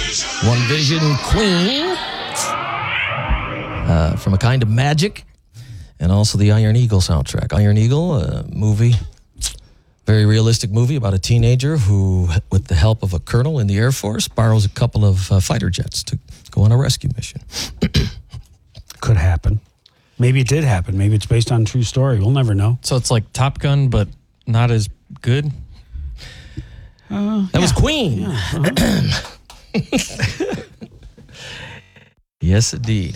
One Vision Queen. From A Kind of Magic. And also the Iron Eagle soundtrack. Iron Eagle, a movie, very realistic movie about a teenager who, with the help of a colonel in the Air Force, borrows a couple of fighter jets to go on a rescue mission. Could happen. Maybe it did happen. Maybe it's based on a true story. We'll never know. So it's like Top Gun, but not as good? That was Queen. Yeah. Yes, indeed.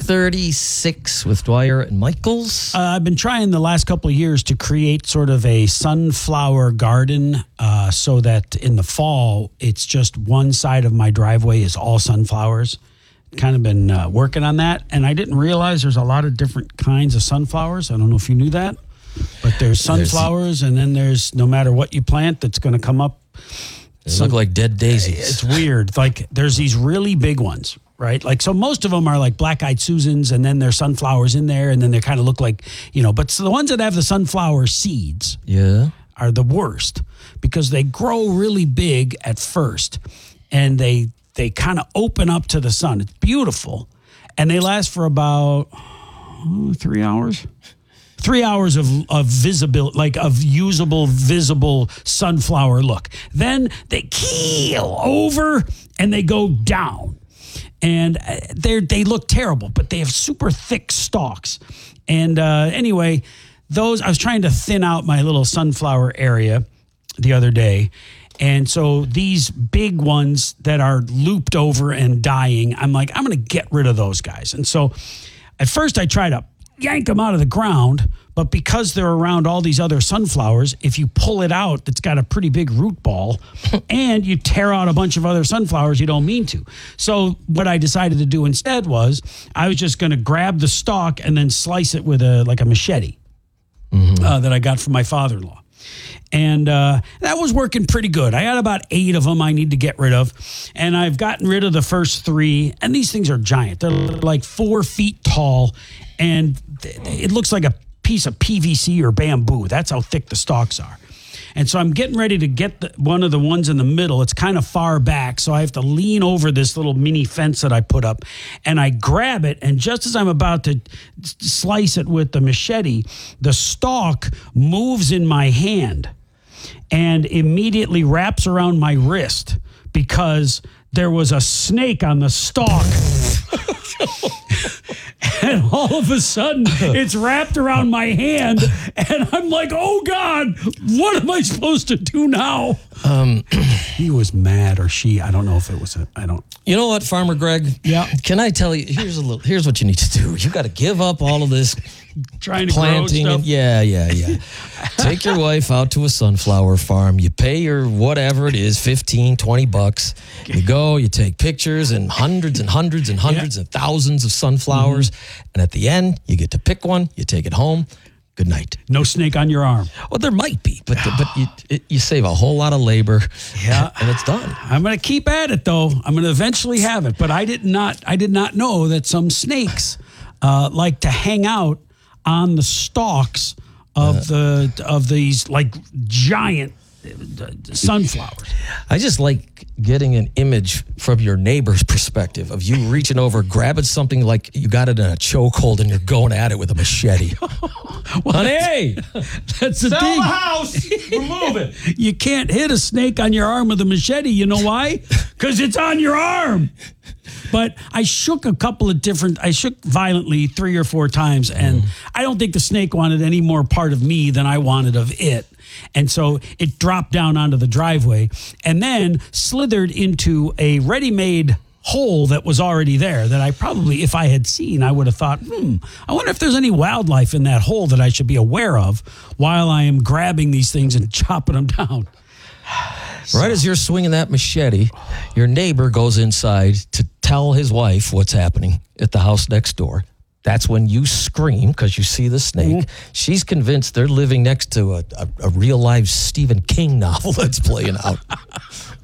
8:36 with Dwyer and Michaels. I've been trying the last couple of years to create sort of a sunflower garden so that in the fall, it's just one side of my driveway is all sunflowers. Kind of been working on that. And I didn't realize there's a lot of different kinds of sunflowers. I don't know if you knew that. But there's sunflowers, and then there's no matter what you plant, that's going to come up. They look like dead daisies. It's weird. Like there's these really big ones. Right? Like, so most of them are like black-eyed Susans, and then there's sunflowers in there, and then they kind of look like, but so the ones that have the sunflower seeds are the worst because they grow really big at first, and they kind of open up to the sun. It's beautiful, and they last for about 3 hours. 3 hours of visible, like of usable, visible sunflower look. Then they keel over, and they go down. And they look terrible, but they have super thick stalks. And anyway, I was trying to thin out my little sunflower area the other day. And so these big ones that are looped over and dying, I'm like, I'm going to get rid of those guys. And so at first I tried to yank them out of the ground, but because they're around all these other sunflowers, if you pull it out, it's got a pretty big root ball, and you tear out a bunch of other sunflowers you don't mean to. So what I decided to do instead was I was just going to grab the stalk and then slice it with a machete that I got from my father-in-law. And that was working pretty good. I had about 8 of them I need to get rid of. And I've gotten rid of the first 3. And these things are giant. They're like 4 feet tall. And it looks like a piece of PVC or bamboo. That's how thick the stalks are. And so I'm getting ready to get one of the ones in the middle. It's kind of far back, so I have to lean over this little mini fence that I put up. And I grab it, and just as I'm about to slice it with the machete, the stalk moves in my hand and immediately wraps around my wrist because there was a snake on the stalk. And all of a sudden, it's wrapped around my hand, and I'm like, oh, God, what am I supposed to do now? He was mad, or she. I don't know if it was I don't. You know what, Farmer Greg? Yeah. Can I tell you, here's what you need to do. You got to give up all of this trying to planting. grow stuff. Yeah. Take your wife out to a sunflower farm. You pay her whatever it is, $15, $20. You go, you take pictures and hundreds and hundreds and hundreds and thousands of sunflowers. And at the end, you get to pick one, you take it home. Good night. No snake on your arm. Well, there might be, but you save a whole lot of labor. Yeah, and it's done. I'm going to keep at it, though. I'm going to eventually have it, but I did not know that some snakes like to hang out on the stalks of these like giant sunflowers. I just like getting an image from your neighbor's perspective of you reaching over, grabbing something like you got it in a chokehold and you're going at it with a machete. Honey, that's the sell thing. the house. We're moving. You can't hit a snake on your arm with a machete. You know why? Because it's on your arm. But I shook violently 3 or 4 times, and I don't think the snake wanted any more part of me than I wanted of it. And so it dropped down onto the driveway and then slithered into a ready-made hole that was already there that I probably, if I had seen, I would have thought, I wonder if there's any wildlife in that hole that I should be aware of while I am grabbing these things and chopping them down. Right as you're swinging that machete, your neighbor goes inside to tell his wife what's happening at the house next door. That's when you scream because you see the snake. She's convinced they're living next to a real life Stephen King novel that's playing out.